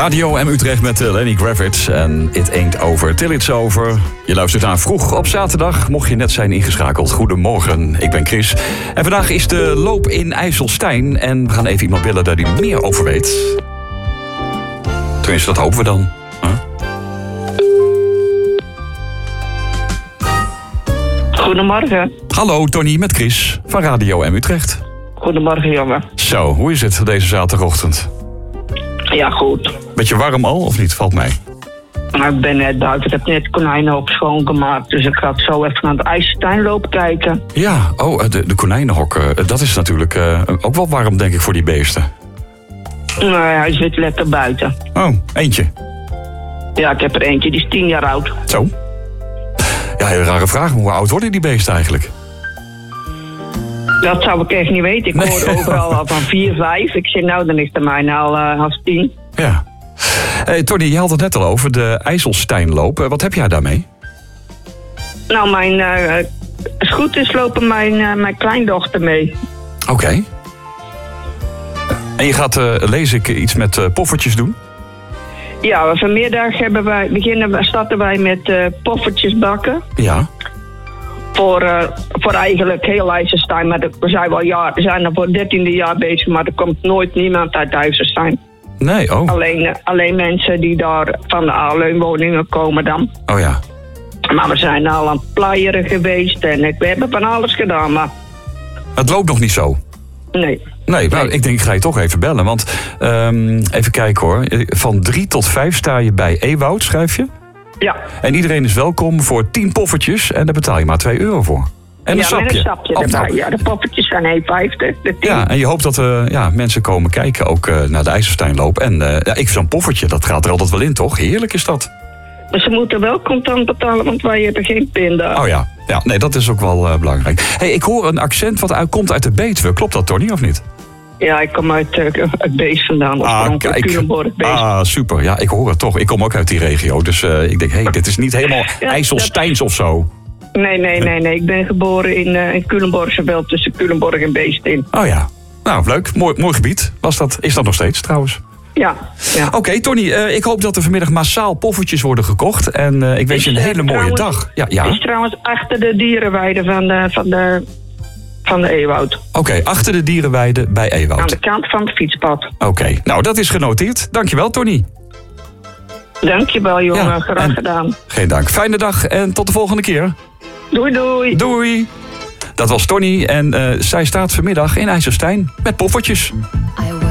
Radio M Utrecht met Lenny Kravitz en It Ain't Over Till It's Over. Je luistert aan Vroeg op zaterdag, mocht je net zijn ingeschakeld. Goedemorgen, ik ben Chris. En vandaag is de loop in IJsselstein. En we gaan even iemand bellen daar die meer over weet. Tenminste, dat hopen we dan. Goedemorgen. Hallo, Tony met Chris van Radio M Utrecht. Goedemorgen, jongen. Zo, hoe is het deze zaterdagochtend? Ja, goed. Beetje warm al, of niet? Valt mee. Nou, ik ben net buiten. Ik heb net konijnenhok schoongemaakt. Dus ik ga zo even naar de IJsselstein lopen kijken. Ja, de konijnenhok. Dat is natuurlijk ook wel warm, denk ik, voor die beesten. Nee, hij zit lekker buiten. Oh, eentje? Ja, ik heb er eentje. Die is 10 jaar oud. Zo. Ja, hele rare vraag. Hoe oud worden die beesten eigenlijk? Dat zou ik echt niet weten. Ik hoorde overal al van 4, 5. Ik zeg, nou, dan is het mij al als 10. Ja. Hey, Tony, je had het net al over de IJsselsteinloop. Wat heb jij daarmee? Nou, als het goed is, lopen mijn kleindochter mee. Oké. En je gaat, lees ik, iets met poffertjes doen? Ja, vanmiddag starten wij met poffertjes bakken. Ja. Voor eigenlijk heel IJsselstein. Maar we zijn er voor het 13e jaar bezig, maar er komt nooit niemand uit IJsselstein. Nee, oh. Alleen mensen die daar van de aanleunwoningen komen dan. Oh ja. Maar we zijn al aan het playeren geweest en we hebben van alles gedaan, maar... Het loopt nog niet zo? Nee. Nee, nou, ik denk, ik ga je toch even bellen. Want, even kijken hoor. Van 3 tot 5 sta je bij Ewoud, schrijf je? Ja. En iedereen is welkom voor 10 poffertjes. En daar betaal je maar €2 voor. En een sapje. Met een sapje erbij. Ja, de poffertjes zijn €1,50. Ja, en je hoopt dat mensen komen kijken ook naar de IJsselsteinloop. En ik zo'n poffertje, dat gaat er altijd wel in, toch? Heerlijk is dat. Maar ze moeten wel contant betalen, want wij hebben geen pinda. Oh ja. Ja, nee, dat is ook wel belangrijk. Hey, ik hoor een accent wat komt uit de Betuwe. Klopt dat, Tony, of niet? Ja, ik kom uit Beest vandaan. Kijk. Culemborg, Beest. Super. Ja, ik hoor het toch. Ik kom ook uit die regio. Dus ik denk, dit is niet helemaal IJsselsteins of zo. Nee. Ik ben geboren in Culemborgse veld, tussen Culemborg en Beest in. Oh ja. Nou, leuk. Mooi gebied. Is dat nog steeds, trouwens? Ja. Oké, Tony, ik hoop dat er vanmiddag massaal poffertjes worden gekocht. En ik wens je een hele mooie dag. Ja. Het is trouwens achter de dierenweide van de Ewoud. Oké, achter de dierenweide bij Ewoud. Aan de kant van het fietspad. Oké, nou dat is genoteerd. Dankjewel, Tony. Dankjewel, jongen. Ja, graag gedaan. Geen dank. Fijne dag en tot de volgende keer. Doei. Doei. Dat was Tony en zij staat vanmiddag in IJsselstein met poffertjes.